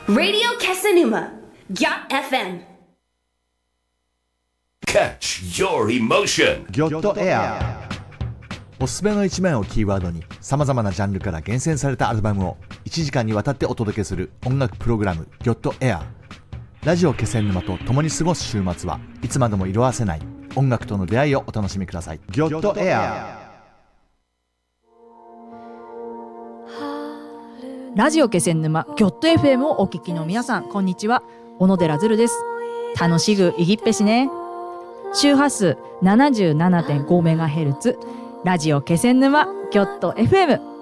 Radio Casanuma, Yacht FM. Catch your emotion. ギョッとエア。おすすめの一枚をキーワードに様々なジャンルから厳選されたアルバムを1時間にわたってお届けする音楽プログラムギョッとエア。ラジオ気仙沼と共に過ごす週末はいつまでも色あせない音楽との出会いをお楽しみください。ギョッとエア。 ラジオ気仙沼ギョット FM をお聞きの皆さん、こんにちは。小野寺ずるです。楽しぐいぎっぺしね。周波数 77.5MHz ラジオ気仙沼ギョット FM。